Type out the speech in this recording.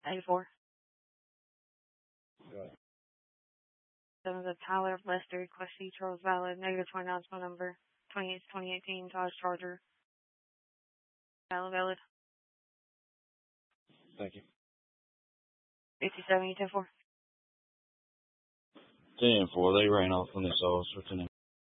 84. Go ahead. That was a Tyler Lester request feature was valid. Negative 29 phone number. 2018 Dodge Charger. Valid. Thank you. 57, you 10-4. 10-4. They ran off on this officer.